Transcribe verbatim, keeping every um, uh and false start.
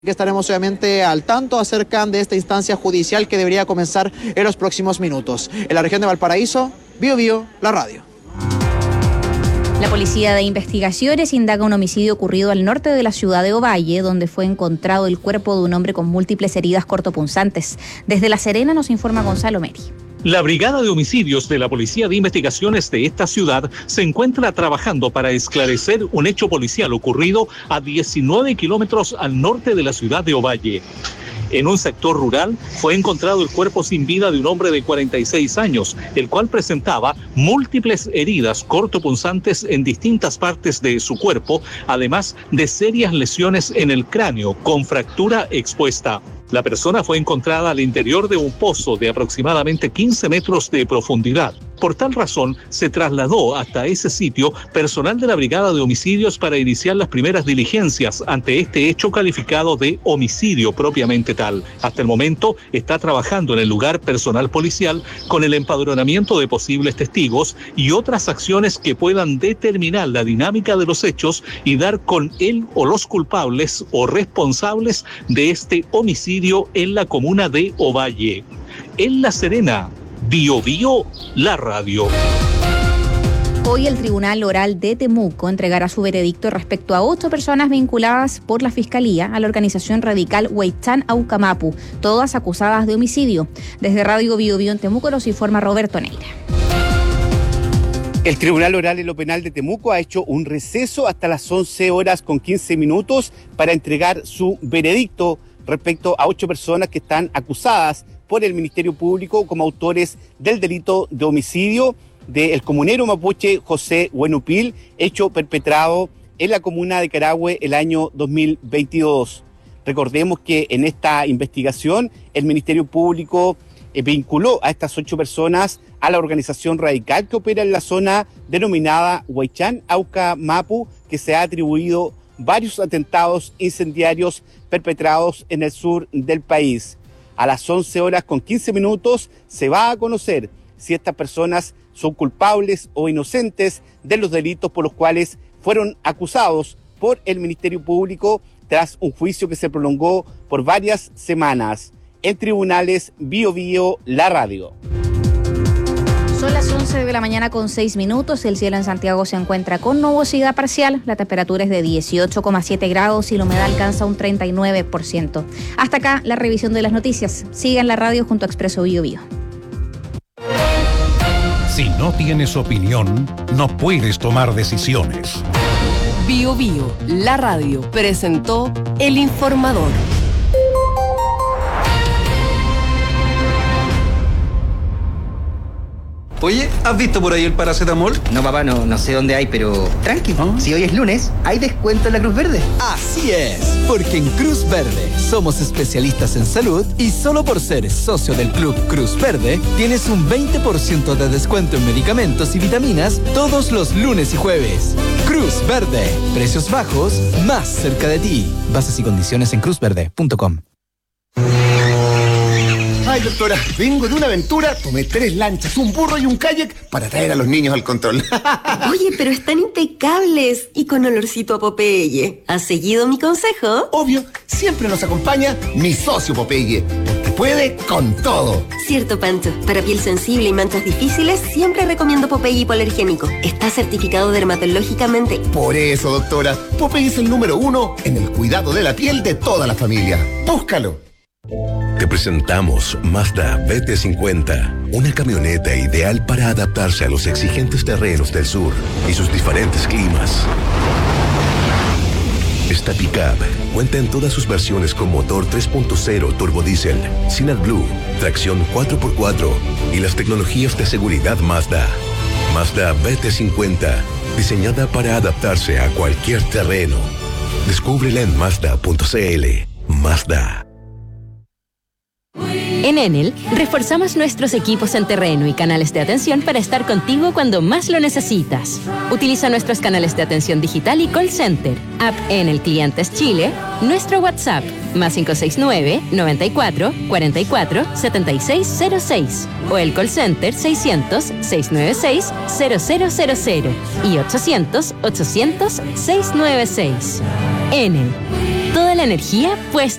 Que estaremos obviamente al tanto acerca de esta instancia judicial que debería comenzar en los próximos minutos. En la región de Valparaíso, Bio Bio, la radio. La Policía de Investigaciones indaga un homicidio ocurrido al norte de la ciudad de Ovalle, donde fue encontrado el cuerpo de un hombre con múltiples heridas cortopunzantes. Desde La Serena nos informa Gonzalo Meri. La Brigada de Homicidios de la Policía de Investigaciones de esta ciudad se encuentra trabajando para esclarecer un hecho policial ocurrido a diecinueve kilómetros al norte de la ciudad de Ovalle. En un sector rural fue encontrado el cuerpo sin vida de un hombre de cuarenta y seis años, el cual presentaba múltiples heridas cortopunzantes en distintas partes de su cuerpo, además de serias lesiones en el cráneo con fractura expuesta. La persona fue encontrada al interior de un pozo de aproximadamente quince metros de profundidad. Por tal razón, se trasladó hasta ese sitio personal de la Brigada de Homicidios para iniciar las primeras diligencias ante este hecho calificado de homicidio propiamente tal. Hasta el momento está trabajando en el lugar personal policial con el empadronamiento de posibles testigos y otras acciones que puedan determinar la dinámica de los hechos y dar con él o los culpables o responsables de este homicidio en la comuna de Ovalle. En La Serena, Bio Bio, la radio. Hoy el Tribunal Oral de Temuco entregará su veredicto respecto a ocho personas vinculadas por la Fiscalía a la organización radical Huaychán Aucamapu, todas acusadas de homicidio. Desde Radio Bio Bio en Temuco nos informa Roberto Neira. El Tribunal Oral en lo Penal de Temuco ha hecho un receso hasta las once horas con quince minutos para entregar su veredicto respecto a ocho personas que están acusadas por el Ministerio Público como autores del delito de homicidio del comunero mapuche José Huenupil, hecho perpetrado en la comuna de Carahue el año dos mil veintidós. Recordemos que en esta investigación el Ministerio Público eh, vinculó a estas ocho personas a la organización radical que opera en la zona denominada Huaychán Aucamapu, que se ha atribuido varios atentados incendiarios perpetrados en el sur del país. A las once horas con quince minutos se va a conocer si estas personas son culpables o inocentes de los delitos por los cuales fueron acusados por el Ministerio Público tras un juicio que se prolongó por varias semanas. En tribunales, Bio Bio, la radio. Son las once de la mañana con seis minutos. El cielo en Santiago se encuentra con nubosidad parcial. La temperatura es de dieciocho coma siete grados y la humedad alcanza un treinta y nueve por ciento. Hasta acá la revisión de las noticias. Siga en la radio junto a Expreso Bio Bio. Si no tienes opinión, no puedes tomar decisiones. Bio Bio, la radio, presentó El Informador. Oye, ¿has visto por ahí el paracetamol? No, papá, no, no sé dónde hay, pero tranqui, ¿Ah? Si hoy es lunes, hay descuento en la Cruz Verde. Así es, porque en Cruz Verde somos especialistas en salud y solo por ser socio del Club Cruz Verde tienes un veinte por ciento de descuento en medicamentos y vitaminas todos los lunes y jueves. Cruz Verde, precios bajos, más cerca de ti. Bases y condiciones en cruz verde punto com. Ay, doctora, vengo de una aventura, tomé tres lanchas, un burro y un kayak para traer a los niños al control. Oye, pero están impecables y con olorcito a Popeye. ¿Has seguido mi consejo? Obvio, siempre nos acompaña mi socio Popeye, porque puede con todo. Cierto, Pancho. Para piel sensible y manchas difíciles, siempre recomiendo Popeye hipoalergénico. Está certificado dermatológicamente. Por eso, doctora, Popeye es el número uno en el cuidado de la piel de toda la familia. Búscalo. Te presentamos Mazda B T cincuenta, una camioneta ideal para adaptarse a los exigentes terrenos del sur y sus diferentes climas. Esta pickup cuenta en todas sus versiones con motor tres punto cero turbodiesel, sin AdBlue, tracción cuatro por cuatro y las tecnologías de seguridad Mazda. Mazda B T cincuenta, diseñada para adaptarse a cualquier terreno. Descúbrela en mazda punto c l. Mazda. En Enel, reforzamos nuestros equipos en terreno y canales de atención para estar contigo cuando más lo necesitas. Utiliza nuestros canales de atención digital y call center, app Enel Clientes Chile, nuestro WhatsApp, más cinco seis nueve, noventa y cuatro, cuarenta y cuatro, setenta y seis cero seis, o el call center seiscientos, seiscientos noventa y seis, cero cero cero cero y ochocientos, ochocientos, seiscientos noventa y seis. Enel. Toda la energía puesta